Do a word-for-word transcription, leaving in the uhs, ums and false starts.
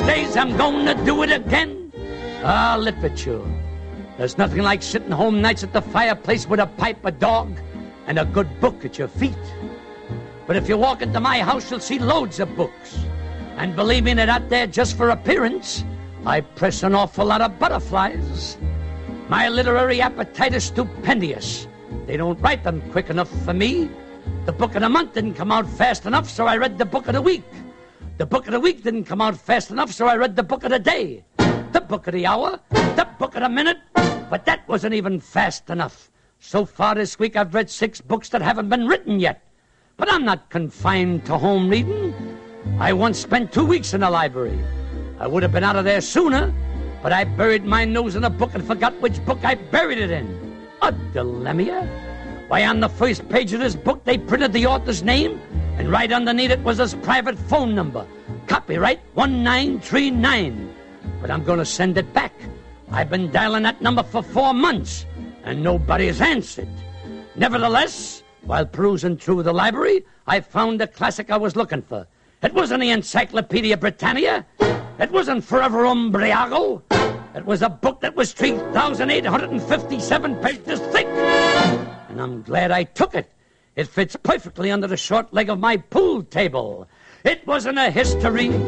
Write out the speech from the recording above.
days I'm gonna do it again. Ah, literature. There's nothing like sitting home nights at the fireplace with a pipe, a dog, and a good book at your feet. But if you walk into my house, you'll see loads of books. And believe me, they're not there just for appearance. I press an awful lot of butterflies. My literary appetite is stupendous. They don't write them quick enough for me. The book of the month didn't come out fast enough, so I read the book of the week. The book of the week didn't come out fast enough, so I read the book of the day. The book of the hour, the book of the minute, but that wasn't even fast enough. So far this week I've read six books that haven't been written yet. But I'm not confined to home reading. I once spent two weeks in the library. I would have been out of there sooner, but I buried my nose in a book and forgot which book I buried it in. A dilemma? Why, on the first page of this book, they printed the author's name, and right underneath it was his private phone number. Copyright one nine three nine. But I'm going to send it back. I've been dialing that number for four months, and nobody's answered. Nevertheless, while perusing through the library, I found the classic I was looking for. It wasn't the Encyclopedia Britannica. It wasn't Forever Umbriago. It was a book that was three thousand eight hundred fifty-seven pages thick. And I'm glad I took it. It fits perfectly under the short leg of my pool table. It wasn't a history